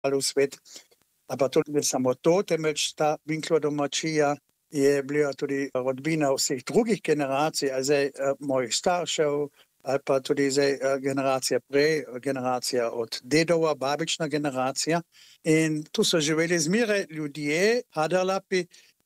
v svet. Ampak to ne samo to, temveč ta Winkler domačija je bila tudi rodbina vseh drugih generacij, zdaj mojih staršev, ali pa tudi zdaj generacija prej, generacija od dedova, babična generacija. In tu so živeli zmeraj ljudje, Haderlapi,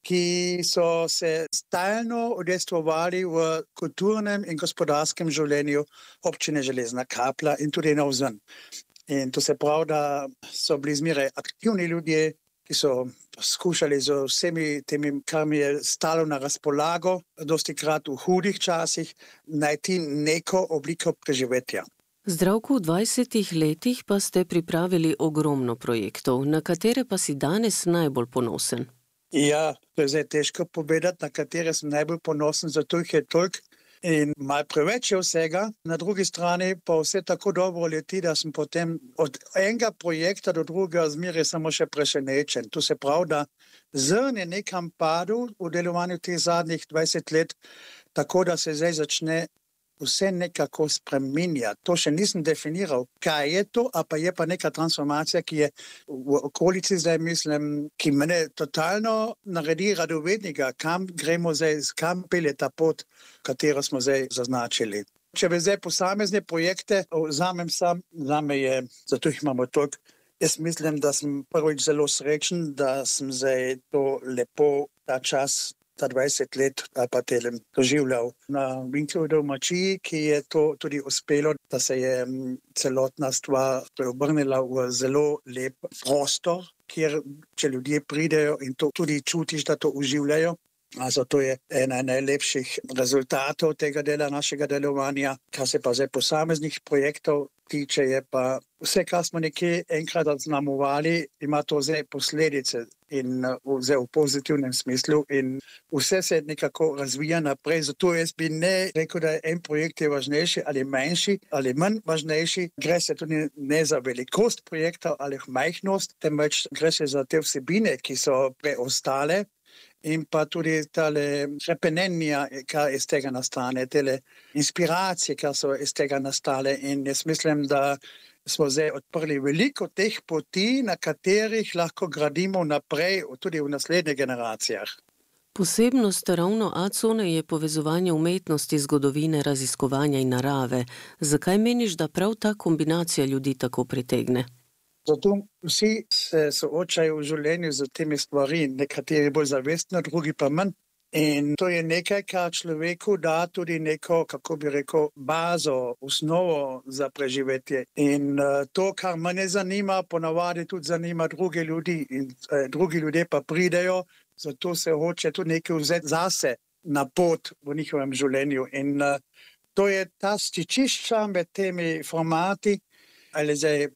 ki so se stalno udejstvovali v kulturnem in gospodarskem življenju občine Železna Kapla in tudi navzven. In to se pravi, da so bili zmeraj aktivni ljudje, ki so skušali z vsemi temi, kar mi je stalo na razpolago, dostikrat v hudih časih, najti neko obliko preživetja. Zdravko, v 20 letih pa ste pripravili ogromno projektov, na katere pa si danes najbolj ponosen? Ja, to je zdaj težko povedati, na katere sem najbolj ponosen, zato jih je toliko in malo preveč je vsega. Na drugi strani pa vse tako dobro leti, da sem potem od enega projekta do drugega zmeraj samo še presenečen. To se pravi, da zrn je nekam padel v delovanju teh zadnjih 20 let, tako da se zdaj začne vse nekako spreminja. To še nisem definiral, kaj je to, a pa je pa neka transformacija, ki je v okolici zdaj, mislim, ki mene totalno naredi radovednega, kam gremo zdaj, kam pelje ta pot, katero smo zdaj zaznačili. Če bi zdaj posamezne projekte vzamem sam, zame je, zato jih imamo toliko. Jaz mislim, da sem prvič zelo srečen, da sem zdaj to lepo ta čas, ta 20 let ali pa telem doživljal na Winklerjevi domačiji, ki je to tudi uspelo, da se je celotna stvar preobrnila v zelo lep prostor, kjer če ljudje pridejo in to tudi čutiš, da to uživljajo. To je ena najlepših rezultatov tega dela našega delovanja. Kar se pa zdaj posameznih projektov tiče, je pa vse, kar smo nekje enkrat zaznamovali, ima to zdaj posledice in zdaj v pozitivnem smislu in vse se nekako razvija naprej. Zato jaz bi ne rekel, da en projekt je važnejši ali manjši ali manj važnejši. Gre se tudi ne za velikost projekta ali majhnost, temveč gre se za te vsebine, ki so preostale. In pa tudi tale hrepenenja, kar iz tega nastane, tele inspiracije, kar so iz tega nastale. In jaz mislim, da smo zdaj odprli veliko teh poti, na katerih lahko gradimo naprej, tudi v naslednjih generacijah. Posebnost ravno A-cone je povezovanje umetnosti, zgodovine, raziskovanja in narave. Zakaj meniš, da prav ta kombinacija ljudi tako pritegne? Zato vsi se soočajo v življenju z temi stvari, nekateri bolj zavestno, drugi pa manj. In to je nekaj, kar človeku da tudi neko, kako bi rekel, bazo, osnovo za preživetje. In to, kar mene zanima, ponavadi tudi zanima druge ljudi. In drugi ljudje pa pridejo, zato se hoče tudi nekaj vzeti zase na pot v njihovem življenju. In to je ta stičišča med temi formati, ali zdaj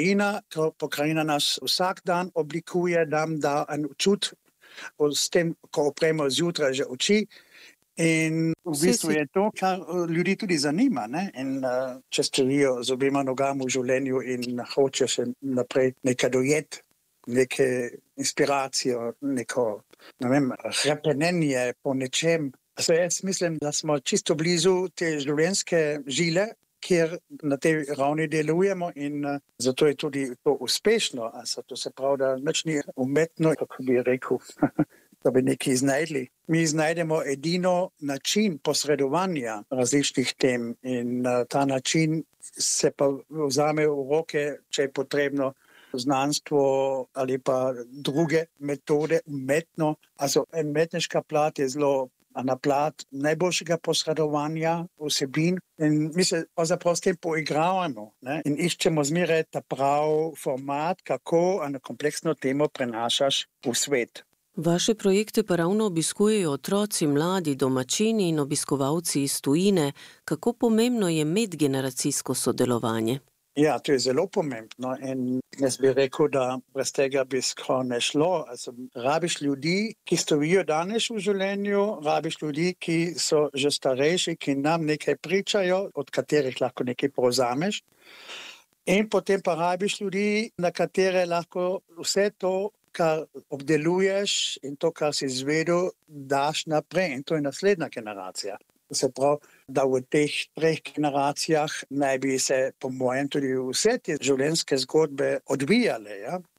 pokrajina nas vsak dan oblikuje, nam da en čut, s tem, ko opremo zjutraj že oči. In v bistvu je to, kar ljudi tudi zanima, ne? In če stojijo z obema nogama v življenju in hoče še naprej nekaj dojeti, neke inspiracijo, neko, ne vem, hrepenenje po nečem. Jaz mislim, da smo čisto blizu te življenjske žile, kjer na tej ravni delujemo in zato je tudi to uspešno. To se pravi, da nič ni umetno, kako bi rekel, da bi nekaj iznajdli. Mi iznajdemo edino način posredovanja različnih tem in ta način se pa vzame v roke, če je potrebno, znanstvo ali pa druge metode umetno. Umetniška plat je zelo na plat najboljšega posredovanja vsebin in mi se pravzaprav s tem poigravamo, ne? In iščemo zmeraj ta prav format, kako na kompleksno temo prenašaš v svet. Vaše projekte pa ravno obiskujejo otroci, mladi, domačini in obiskovalci iz tujine. Kako pomembno je medgeneracijsko sodelovanje? Ja, to je zelo pomembno in jaz bi rekel, da brez tega bi skoraj ne šlo. Rabiš ljudi, ki stojijo danes v življenju, rabiš ljudi, ki so že starejši, ki nam nekaj pričajo, od katerih lahko nekaj povzameš. In potem pa rabiš ljudi, na katere lahko vse to, kar obdeluješ in to, kar si izvedel, daš naprej. In to je naslednja generacija. Se pravi, da v teh 3 generacijah naj bi se, po mojem, tudi vse te življenjske zgodbe odvijale. Ja?